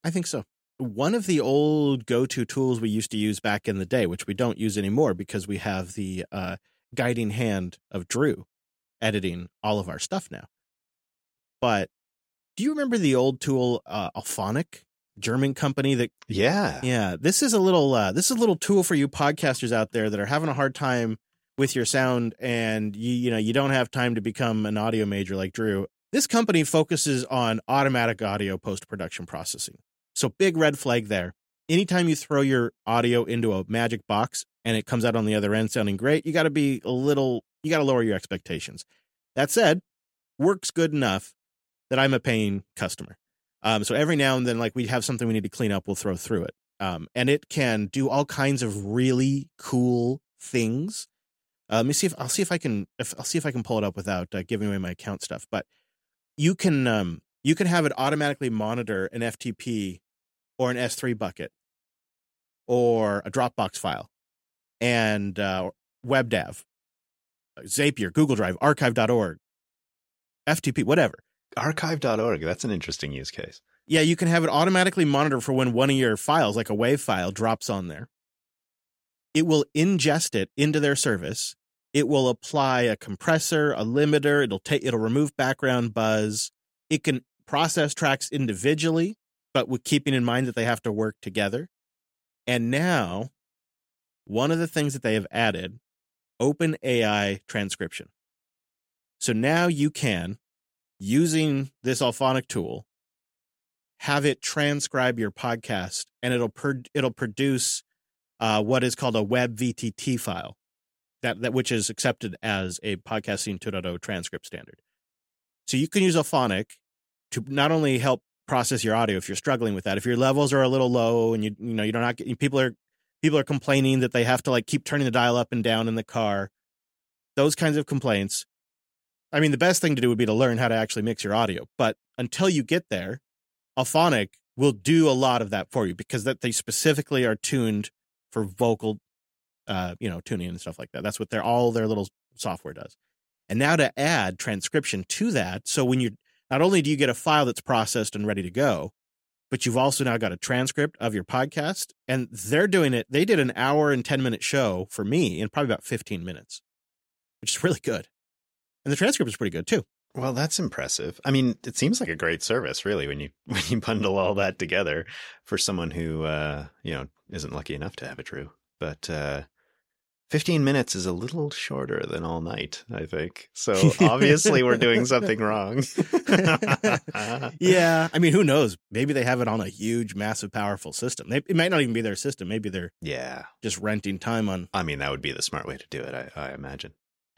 I think so. One of the old go-to tools we used to use back in the day, which we don't use anymore because we have the guiding hand of Drew editing all of our stuff now. But do you remember the old tool, Alphonic, German company that? Yeah. This is a little tool for you podcasters out there that are having a hard time with your sound, and you don't have time to become an audio major like Drew. This company focuses on automatic audio post-production processing. So big red flag there. Anytime you throw your audio into a magic box and it comes out on the other end sounding great, you got to lower your expectations. That said, works good enough that I'm a paying customer. So every now and then, like we have something we need to clean up, we'll throw through it. And it can do all kinds of really cool things. Let me see if I'll see if I can pull it up without giving away my account stuff. But you can have it automatically monitor an FTP or an S3 bucket or a Dropbox file and WebDAV, Zapier, Google Drive, archive.org, FTP, whatever. Archive.org. That's an interesting use case. Yeah, you can have it automatically monitor for when one of your files, like a WAV file, drops on there. It will ingest it into their service. It will apply a compressor, a limiter. It'll remove background buzz. It can process tracks individually, but with keeping in mind that they have to work together. And now, one of the things that they have added, OpenAI transcription. So now you can, using this Alphonic tool, have it transcribe your podcast, and it'll produce what is called a web VTT file, that which is accepted as a Podcasting 2.0 transcript standard. So you can use Alphonic to not only help process your audio if you're struggling with that. If your levels are a little low and you're not getting, people are complaining that they have to like keep turning the dial up and down in the car, those kinds of complaints. I mean, the best thing to do would be to learn how to actually mix your audio. But until you get there, Alphonic will do a lot of that for you because that they specifically are tuned for vocal, tuning and stuff like that. That's what all their little software does. And now to add transcription to that, so when not only do you get a file that's processed and ready to go, but you've also now got a transcript of your podcast, and they're doing it. They did an hour and 10-minute show for me in probably about 15 minutes, which is really good. And the transcript is pretty good too. Well, that's impressive. I mean, it seems like a great service, really, when you bundle all that together for someone who, isn't lucky enough to have it, Drew. But 15 minutes is a little shorter than all night, I think. So obviously we're doing something wrong. Yeah. I mean, who knows? Maybe they have it on a huge, massive, powerful system. It might not even be their system. Maybe they're just renting time on. I mean, that would be the smart way to do it, I imagine.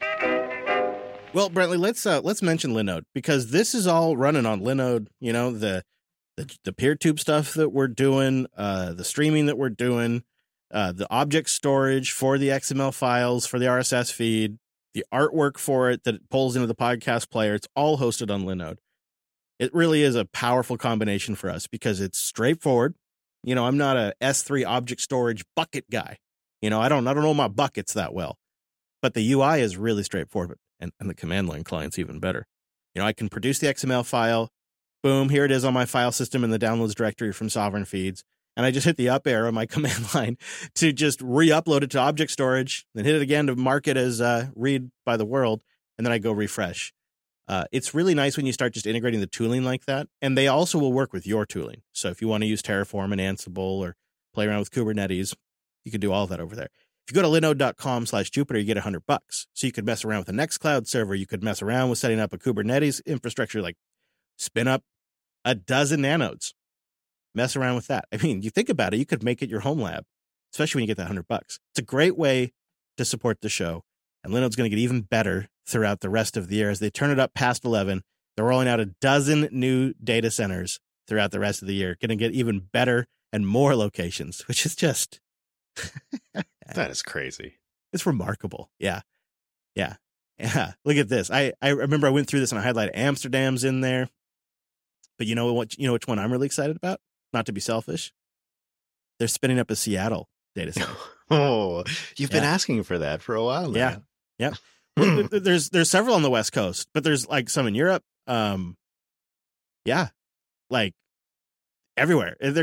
Well, Brentley, let's mention Linode, because this is all running on Linode. You know, the PeerTube stuff that we're doing, the streaming that we're doing, the object storage for the XML files for the RSS feed, the artwork for it that it pulls into the podcast player. It's all hosted on Linode. It really is a powerful combination for us because it's straightforward. You know, I'm not a S3 object storage bucket guy. You know, I don't know my buckets that well, but the UI is really straightforward. And the command line client's even better. You know, I can produce the XML file. Boom, here it is on my file system in the downloads directory from Sovereign Feeds. And I just hit the up arrow on my command line to just re-upload it to object storage, then hit it again to mark it as read by the world, and then I go refresh. It's really nice when you start just integrating the tooling like that. And they also will work with your tooling. So if you want to use Terraform and Ansible or play around with Kubernetes, you can do all of that over there. If you go to linode.com/Jupiter, you get $100. So you could mess around with a Nextcloud server. You could mess around with setting up a Kubernetes infrastructure, like spin up a dozen nanodes. Mess around with that. I mean, you think about it, you could make it your home lab, especially when you get that $100. It's a great way to support the show. And Linode's going to get even better throughout the rest of the year. As they turn it up past 11, they're rolling out a dozen new data centers throughout the rest of the year. Going to get even better and more locations, which is just... That is crazy. It's remarkable. Yeah. Look at this. I remember I went through this and I highlighted Amsterdam's in there. But you know what? You know which one I'm really excited about? Not to be selfish. They're spinning up a Seattle data center. Oh, you've been asking for that for a while now. Yeah. Well, there's several on the West Coast, but there's like some in Europe. Like everywhere. They're